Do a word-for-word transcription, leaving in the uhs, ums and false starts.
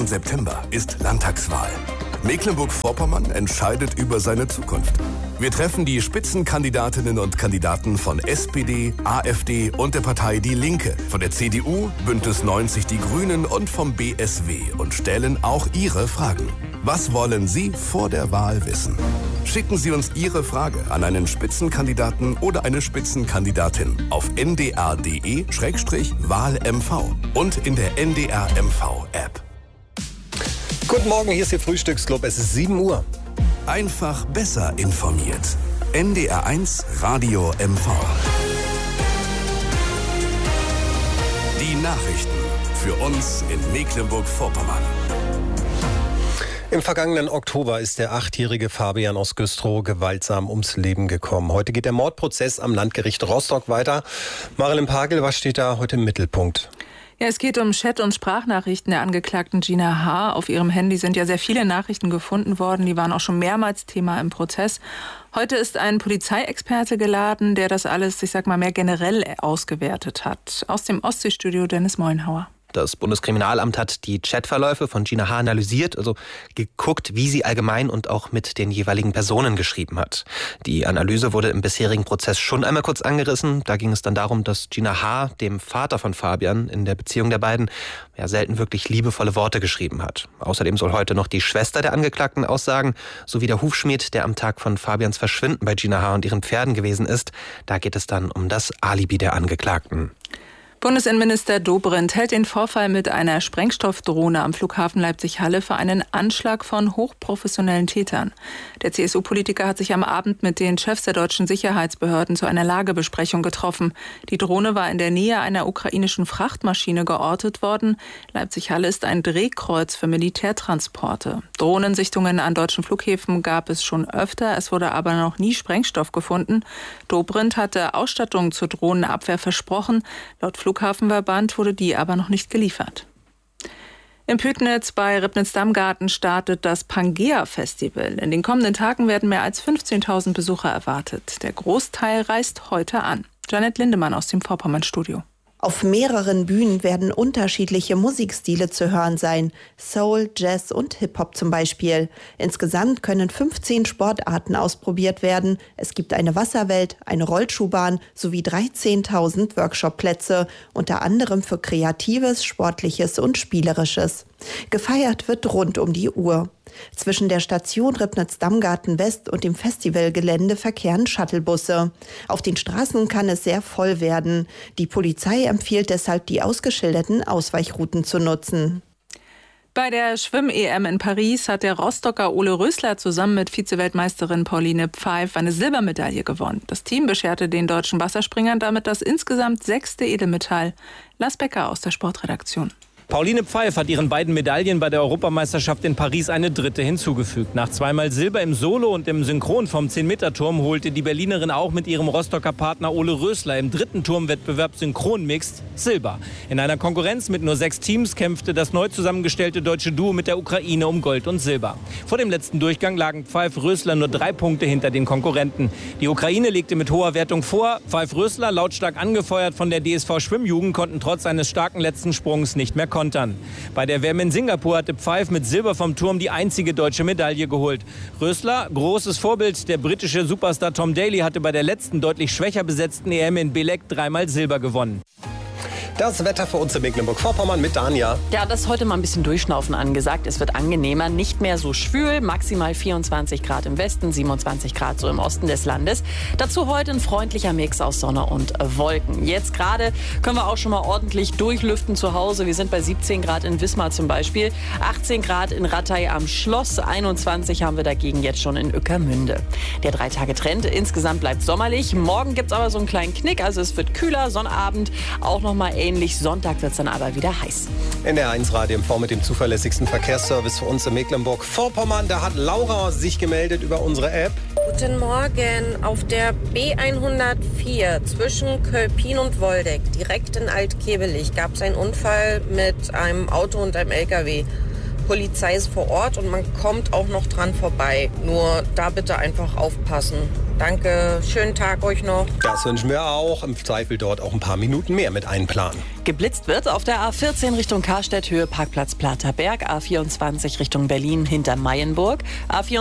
zweiten September ist Landtagswahl. Mecklenburg-Vorpommern entscheidet über seine Zukunft. Wir treffen die Spitzenkandidatinnen und Kandidaten von S P D, AfD und der Partei Die Linke, von der C D U, Bündnis neunzig Die Grünen und vom B S W und stellen auch Ihre Fragen. Was wollen Sie vor der Wahl wissen? Schicken Sie uns Ihre Frage an einen Spitzenkandidaten oder eine Spitzenkandidatin auf n d r punkt d e slash wahl m v und in der N D R M V App. Guten Morgen, hier ist Ihr Frühstücksclub. Es ist sieben Uhr. Einfach besser informiert. N D R eins Radio M V. Die Nachrichten für uns in Mecklenburg-Vorpommern. Im vergangenen Oktober ist der achtjährige Fabian aus Güstrow gewaltsam ums Leben gekommen. Heute geht der Mordprozess am Landgericht Rostock weiter. Marilyn Pagel, was steht da heute im Mittelpunkt? Ja, es geht um Chat- und Sprachnachrichten der Angeklagten Gina H. Auf ihrem Handy sind ja sehr viele Nachrichten gefunden worden. Die waren auch schon mehrmals Thema im Prozess. Heute ist ein Polizeiexperte geladen, der das alles, ich sag mal, mehr generell ausgewertet hat. Aus dem Ostseestudio Dennis Molenhauer. Das Bundeskriminalamt hat die Chatverläufe von Gina H. analysiert, also geguckt, wie sie allgemein und auch mit den jeweiligen Personen geschrieben hat. Die Analyse wurde im bisherigen Prozess schon einmal kurz angerissen. Da ging es dann darum, dass Gina H. dem Vater von Fabian in der Beziehung der beiden ja selten wirklich liebevolle Worte geschrieben hat. Außerdem soll heute noch die Schwester der Angeklagten aussagen, sowie der Hufschmied, der am Tag von Fabians Verschwinden bei Gina H. und ihren Pferden gewesen ist. Da geht es dann um das Alibi der Angeklagten. Bundesinnenminister Dobrindt hält den Vorfall mit einer Sprengstoffdrohne am Flughafen Leipzig-Halle für einen Anschlag von hochprofessionellen Tätern. Der C S U-Politiker hat sich am Abend mit den Chefs der deutschen Sicherheitsbehörden zu einer Lagebesprechung getroffen. Die Drohne war in der Nähe einer ukrainischen Frachtmaschine geortet worden. Leipzig-Halle ist ein Drehkreuz für Militärtransporte. Drohnensichtungen an deutschen Flughäfen gab es schon öfter, es wurde aber noch nie Sprengstoff gefunden. Dobrindt hatte Ausstattung zur Drohnenabwehr versprochen. Laut Flughafenverband wurde die aber noch nicht geliefert. In Pütnitz bei Ribnitz-Dammgarten startet das Pangea-Festival. In den kommenden Tagen werden mehr als fünfzehntausend Besucher erwartet. Der Großteil reist heute an. Janet Lindemann aus dem Vorpommern-Studio. Auf mehreren Bühnen werden unterschiedliche Musikstile zu hören sein. Soul, Jazz und Hip-Hop zum Beispiel. Insgesamt können fünfzehn Sportarten ausprobiert werden. Es gibt eine Wasserwelt, eine Rollschuhbahn sowie dreizehntausend Workshopplätze, unter anderem für Kreatives, Sportliches und Spielerisches. Gefeiert wird rund um die Uhr. Zwischen der Station Ribnitz-Dammgarten West und dem Festivalgelände verkehren Shuttlebusse. Auf den Straßen kann es sehr voll werden. Die Polizei empfiehlt deshalb, die ausgeschilderten Ausweichrouten zu nutzen. Bei der Schwimm-E M in Paris hat der Rostocker Ole Rösler zusammen mit Vize-Weltmeisterin Pauline Pfeif eine Silbermedaille gewonnen. Das Team bescherte den deutschen Wasserspringern damit das insgesamt sechste Edelmetall. Lars Becker aus der Sportredaktion. Pauline Pfeif hat ihren beiden Medaillen bei der Europameisterschaft in Paris eine dritte hinzugefügt. Nach zweimal Silber im Solo und im Synchron vom zehn-Meter-Turm holte die Berlinerin auch mit ihrem Rostocker Partner Ole Rösler im dritten Turmwettbewerb Synchron-Mixed Silber. In einer Konkurrenz mit nur sechs Teams kämpfte das neu zusammengestellte deutsche Duo mit der Ukraine um Gold und Silber. Vor dem letzten Durchgang lagen Pfeif-Rösler nur drei Punkte hinter den Konkurrenten. Die Ukraine legte mit hoher Wertung vor. Pfeif-Rösler, lautstark angefeuert von der D S V-Schwimmjugend, konnten trotz eines starken letzten Sprungs nicht mehr kontern. Bei der W M in Singapur hatte Pfeif mit Silber vom Turm die einzige deutsche Medaille geholt. Rösler, großes Vorbild, der britische Superstar Tom Daley, hatte bei der letzten deutlich schwächer besetzten E M in Belek dreimal Silber gewonnen. Das Wetter für uns in Mecklenburg-Vorpommern mit Dania. Ja, das ist heute mal ein bisschen Durchschnaufen angesagt. Es wird angenehmer, nicht mehr so schwül. Maximal vierundzwanzig Grad im Westen, siebenundzwanzig Grad so im Osten des Landes. Dazu heute ein freundlicher Mix aus Sonne und Wolken. Jetzt gerade können wir auch schon mal ordentlich durchlüften zu Hause. Wir sind bei siebzehn Grad in Wismar zum Beispiel, achtzehn Grad in Rattay am Schloss, einundzwanzig haben wir dagegen jetzt schon in Ueckermünde. Der Drei-Tage-Trend insgesamt bleibt sommerlich. Morgen gibt es aber so einen kleinen Knick, also es wird kühler, Sonnabend auch noch mal ähnlich. Sonntag wird es dann aber wieder heiß. N D R eins Radio M V mit dem zuverlässigsten Verkehrsservice für uns in Mecklenburg-Vorpommern. Da hat Laura sich gemeldet über unsere App. Guten Morgen. Auf der B hundertvier zwischen Kölpin und Woldeck, direkt in Altkebelich, gab es einen Unfall mit einem Auto und einem L K W. Polizei ist vor Ort und man kommt auch noch dran vorbei. Nur da bitte einfach aufpassen. Danke, schönen Tag euch noch. Das wünschen wir auch. Im Zweifel dort auch ein paar Minuten mehr mit einplanen. Geblitzt wird auf der A vierzehn Richtung Karstädt, Höhe Parkplatz Platerberg, A vierundzwanzig Richtung Berlin hinter Mayenburg, A